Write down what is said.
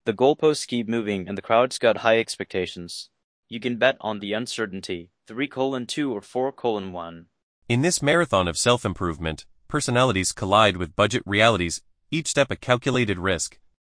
The goalposts keep moving and the crowd's got high expectations. You can bet on the uncertainty, 3:2 or 4:1. In this marathon of self-improvement, personalities collide with budget realities, each step a calculated risk.